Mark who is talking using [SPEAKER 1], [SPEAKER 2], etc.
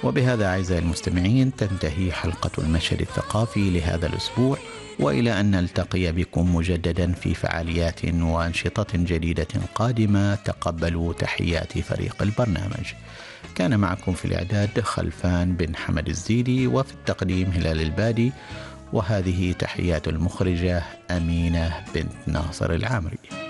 [SPEAKER 1] وبهذا أعزائي المستمعين تنتهي حلقة المشهد الثقافي لهذا الأسبوع، وإلى أن نلتقي بكم مجددا في فعاليات وأنشطة جديدة قادمة. تقبلوا تحيات فريق البرنامج. كان معكم في الإعداد خلفان بن حمد الزيدي، وفي التقديم هلال البادي، وهذه تحيات المخرجة أمينة بنت ناصر العامري.